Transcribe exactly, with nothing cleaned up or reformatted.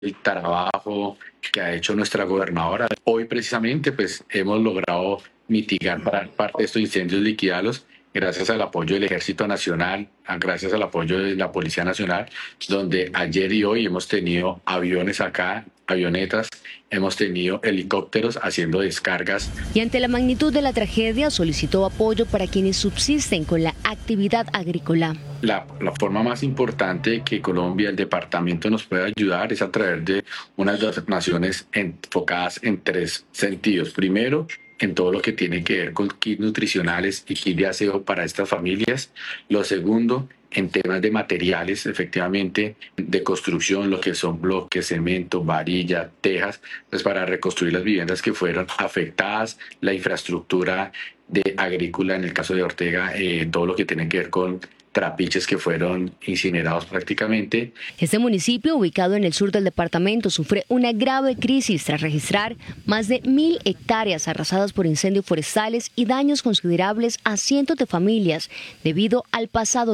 el trabajo que ha hecho nuestra gobernadora. Hoy precisamente pues hemos logrado mitigar para parte de estos incendios, liquidarlos, gracias al apoyo del Ejército Nacional, gracias al apoyo de la Policía Nacional, donde ayer y hoy hemos tenido aviones acá, avionetas, hemos tenido helicópteros haciendo descargas. Y ante la magnitud de la tragedia, solicitó apoyo para quienes subsisten con la actividad agrícola. La, la forma más importante que Colombia, el departamento, nos puede ayudar es a través de unas donaciones enfocadas en tres sentidos. Primero, en todo lo que tiene que ver con kits nutricionales y kits de aseo para estas familias. Lo segundo, en temas de materiales, efectivamente, de construcción, lo que son bloques, cemento, varilla, tejas, pues para reconstruir las viviendas que fueron afectadas, la infraestructura de agrícola, en el caso de Ortega, eh, todo lo que tiene que ver con trapiches que fueron incinerados prácticamente. Este municipio, ubicado en el sur del departamento, sufre una grave crisis tras registrar más de mil hectáreas arrasadas por incendios forestales y daños considerables a cientos de familias debido al pasado